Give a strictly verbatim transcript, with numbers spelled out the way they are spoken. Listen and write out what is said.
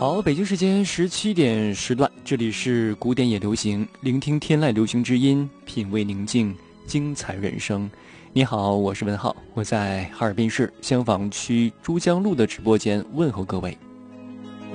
好，北京时间十七点时段，这里是古典也流行，聆听天籁流行之音，品味宁静，精彩人生。你好，我是文浩，我在哈尔滨市香坊区珠江路的直播间问候各位。